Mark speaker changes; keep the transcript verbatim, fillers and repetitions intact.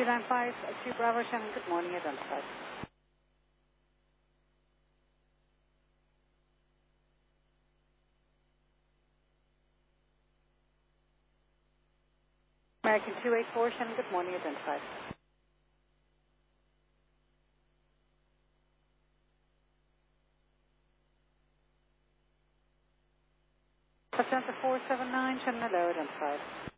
Speaker 1: two nine five two Bravo Shannon, good morning, identified. American two eight four Shannon, good morning, identified. Atlanta four seven nine Shannon, hello, identified.